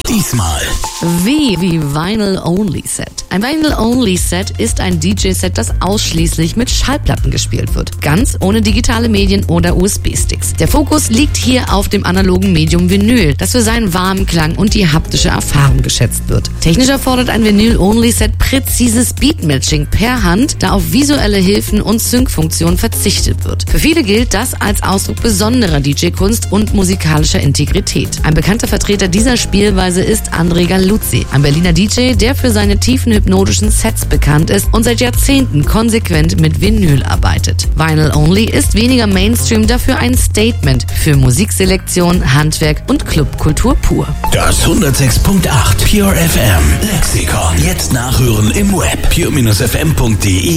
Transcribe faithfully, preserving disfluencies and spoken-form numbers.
Diesmal. Wie wie Vinyl Only Set. Ein Vinyl Only Set ist ein D J-Set, das ausschließlich mit Schallplatten gespielt wird. Ganz ohne digitale Medien oder U S B-Sticks. Der Fokus liegt hier auf dem analogen Medium Vinyl, das für seinen warmen Klang und die haptische Erfahrung geschätzt wird. Technisch erfordert ein Vinyl Only Set präzises Beatmatching per Hand, da auf visuelle Hilfen und Sync-Funktionen verzichtet wird. Für viele gilt das als Ausdruck besonderer D J-Kunst und musikalischer Integrität. Ein bekannter Vertreter dieser Spielweise ist André Galuzzi, ein Berliner D J, der für seine tiefen hypnotischen Sets bekannt ist und seit Jahrzehnten konsequent mit Vinyl arbeitet. Vinyl Only ist weniger Mainstream, dafür ein Statement für Musikselektion, Handwerk und Clubkultur pur. Das hundertsechs Komma acht Pure F M Lexikon. Jetzt nachhören im Web pure Bindestrich f m punkt d e.